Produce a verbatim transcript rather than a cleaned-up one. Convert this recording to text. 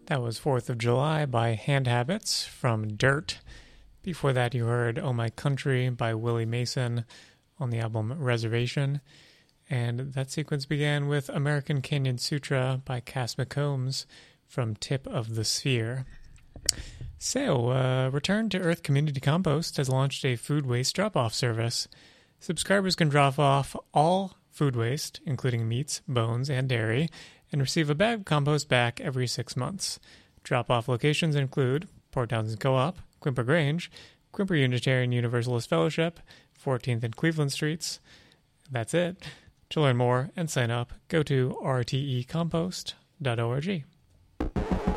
That was fourth of July by Hand Habits from Dirt. Before that, you heard Oh My Country by Willie Mason on the album Reservation. And that sequence began with American Canyon Sutra by Cass McCombs from Tip of the Sphere. So, uh, Return to Earth Community Compost has launched a food waste drop-off service. Subscribers can drop off all food waste, including meats, bones, and dairy, and receive a bag of compost back every six months. Drop-off locations include Port Townsend Co-op, Quimper Grange, Quimper Unitarian Universalist Fellowship, fourteenth and Cleveland Streets. That's it. To learn more and sign up, go to r t e compost dot org.